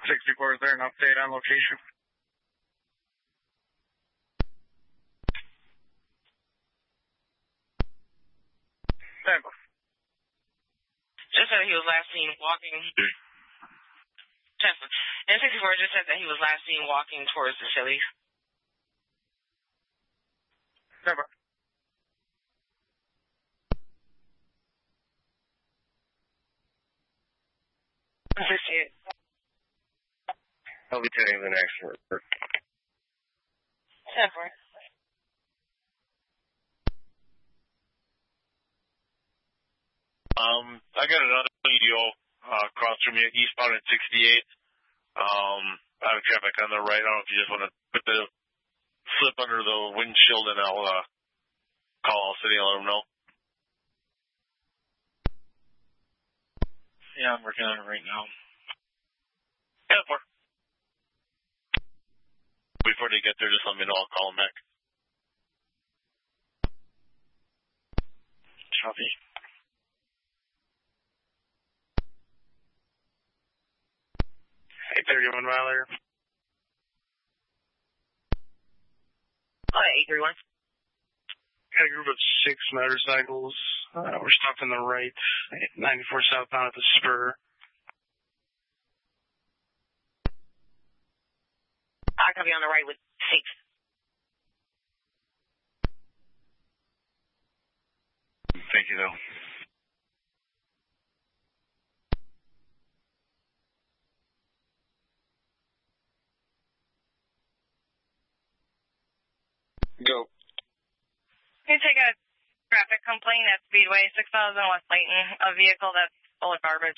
64, is there an update on location? Just said he was last seen walking. And 64 just said that he was last seen walking towards the Chili's. Never. I'll be taking the next report. 10-4. I got another video across from you, eastbound at 68. Out of traffic on the right. I don't know if you just want to put the slip under the windshield and I'll call All City and let them know. Yeah, I'm working on it right now. 10-4. Before they get there, just let me know. I'll call them back. Copy. Hey, 31 miler. Oh, 831. Got a group of 6 motorcycles. We're stopped on the right, 94 southbound at the spur. I could be on the right with 6. Thank you, though. Go. You take a traffic complaint at Speedway 6000 West Layton, a vehicle that's full of garbage.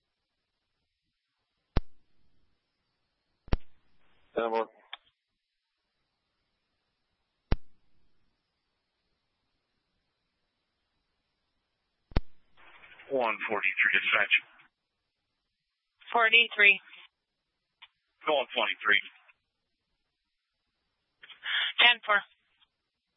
10-4. 143 dispatch. 43. Going 23. 10-4.